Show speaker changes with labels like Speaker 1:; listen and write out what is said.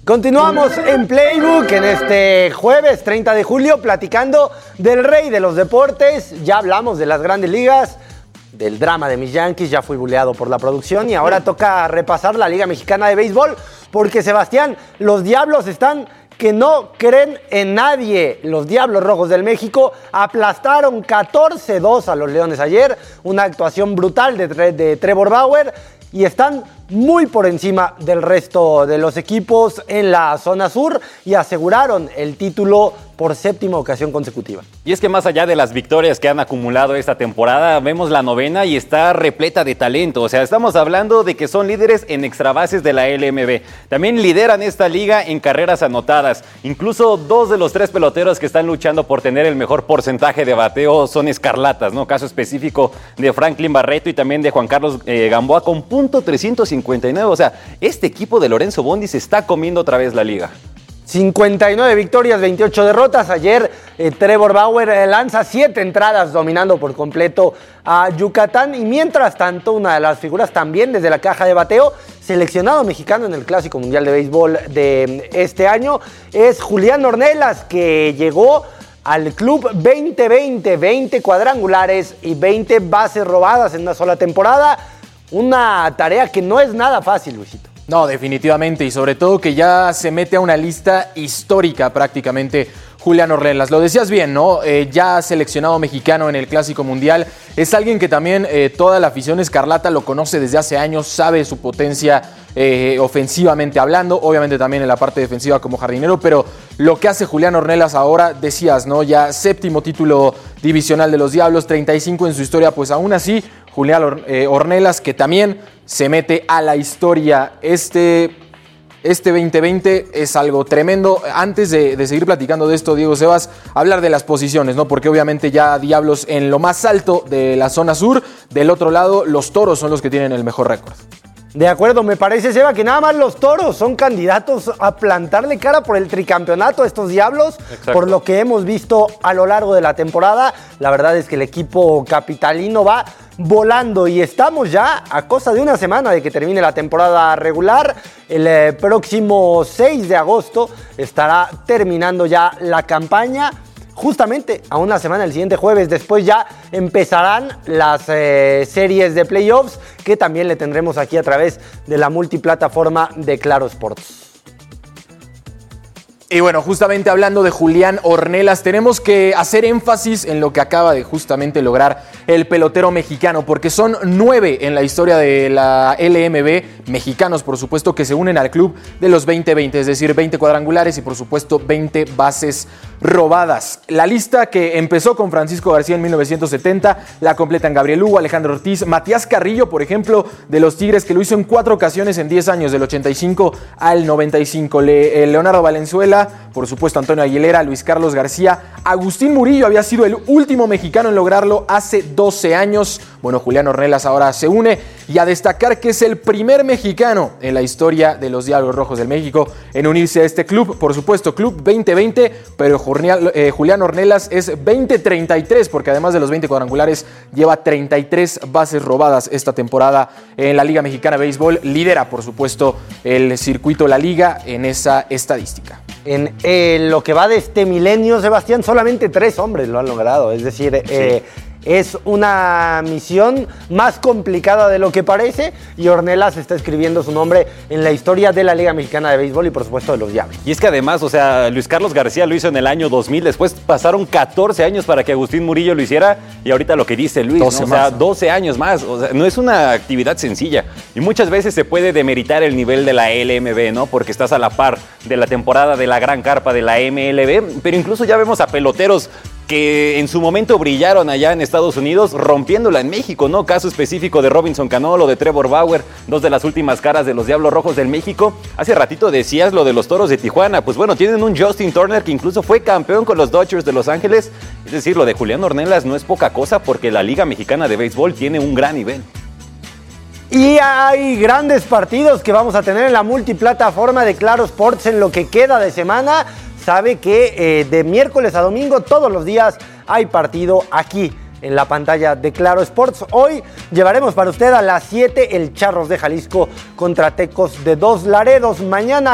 Speaker 1: Continuamos en Playbook en este jueves 30 de julio platicando del rey de los deportes. Ya hablamos de las grandes ligas, del drama de mis Yankees, ya fui buleado por la producción y ahora toca repasar la Liga Mexicana de Béisbol porque, Sebastián, los Diablos están que no creen en nadie. Los Diablos Rojos del México aplastaron 14-2 a los Leones ayer, una actuación brutal de Trevor Bauer, y están muy por encima del resto de los equipos en la zona sur y aseguraron el título por séptima ocasión consecutiva.
Speaker 2: Y es que más allá de las victorias que han acumulado esta temporada, vemos la novena y está repleta de talento. O sea, estamos hablando de que son líderes en extrabases de la LMB. También lideran esta liga en carreras anotadas. Incluso 2 de los 3 peloteros que están luchando por tener el mejor porcentaje de bateo son escarlatas, ¿no? Caso específico de Franklin Barreto y también de Juan Carlos Gamboa con .359. O sea, este equipo de Lorenzo Bondi se está comiendo otra vez la liga.
Speaker 1: 59 victorias, 28 derrotas. Ayer Trevor Bauer lanza 7 entradas dominando por completo a Yucatán. Y mientras tanto, una de las figuras también desde la caja de bateo, seleccionado mexicano en el Clásico Mundial de Béisbol de este año, es Julián Ornelas, que llegó al club 2020, 20 cuadrangulares y 20 bases robadas en una sola temporada. Una tarea que no es nada fácil, Luisito.
Speaker 3: No, definitivamente, y sobre todo que ya se mete a una lista histórica prácticamente Julián Ornelas. Lo decías bien, ¿no? Ya seleccionado mexicano en el Clásico Mundial. Es alguien que también toda la afición escarlata lo conoce desde hace años, sabe su potencia ofensivamente hablando, obviamente también en la parte defensiva como jardinero, pero lo que hace Julián Ornelas ahora, decías, ¿no? Ya séptimo título divisional de los Diablos, 35 en su historia, pues aún así, Julián Ornelas, que también se mete a la historia. Este 2020 es algo tremendo. Antes de seguir platicando de esto, Diego Sebas, hablar de las posiciones, ¿no? Porque obviamente ya Diablos en lo más alto de la zona sur, del otro lado los Toros son los que tienen el mejor récord.
Speaker 1: De acuerdo, me parece, Seba, que nada más los Toros son candidatos a plantarle cara por el tricampeonato a estos Diablos. Exacto. Por lo que hemos visto a lo largo de la temporada. La verdad es que el equipo capitalino va volando y estamos ya a cosa de una semana de que termine la temporada regular. El próximo 6 de agosto estará terminando ya la campaña. Justamente a una semana, el siguiente jueves, después ya empezarán las series de playoffs que también le tendremos aquí a través de la multiplataforma de Claro Sports.
Speaker 3: Y bueno, justamente hablando de Julián Ornelas, tenemos que hacer énfasis en lo que acaba de justamente lograr el pelotero mexicano, porque son 9 en la historia de la LMB, mexicanos por supuesto, que se unen al club de los 20-20, es decir, 20 cuadrangulares y por supuesto 20 bases robadas. La lista, que empezó con Francisco García en 1970, la completan Gabriel Hugo, Alejandro Ortiz, Matías Carrillo, por ejemplo, de los Tigres, que lo hizo en 4 ocasiones en 10 años, del 85 al 95, Leonardo Valenzuela, por supuesto Antonio Aguilera, Luis Carlos García, Agustín Murillo había sido el último mexicano en lograrlo hace 12 años. Bueno, Julián Ornelas ahora se une, y a destacar que es el primer mexicano en la historia de los Diablos Rojos del México en unirse a este club, por supuesto club 2020, pero Julián Ornelas es 20-33, porque además de los 20 cuadrangulares lleva 33 bases robadas esta temporada en la Liga Mexicana de Béisbol. Lidera por supuesto el circuito La Liga en esa estadística.
Speaker 1: En lo que va de este milenio, Sebastián, solamente 3 hombres lo han logrado. Es decir, sí. Es una misión más complicada de lo que parece, y Ornelas está escribiendo su nombre en la historia de la Liga Mexicana de Béisbol y por supuesto de los Diablos.
Speaker 2: Y es que además, o sea, Luis Carlos García lo hizo en el año 2000, después pasaron 14 años para que Agustín Murillo lo hiciera, y ahorita lo que dice Luis, 12 ¿no? O sea, 12 años más, o sea, no es una actividad sencilla, y muchas veces se puede demeritar el nivel de la LMB, ¿no? Porque estás a la par de la temporada de la gran carpa de la MLB, pero incluso ya vemos a peloteros que en su momento brillaron allá en Estados Unidos, rompiéndola en México, ¿no? Caso específico de Robinson Cano, lo de Trevor Bauer, 2 de las últimas caras de los Diablos Rojos del México. Hace ratito decías lo de los Toros de Tijuana, pues bueno, tienen un Justin Turner que incluso fue campeón con los Dodgers de Los Ángeles. Es decir, lo de Julián Ornelas no es poca cosa, porque la Liga Mexicana de Béisbol tiene un gran nivel.
Speaker 1: Y hay grandes partidos que vamos a tener en la multiplataforma de Claro Sports en lo que queda de semana. Sabe que de miércoles a domingo todos los días hay partido aquí en la pantalla de Claro Sports. Hoy llevaremos para usted a las 7 el Charros de Jalisco contra Tecos de Dos Laredos. Mañana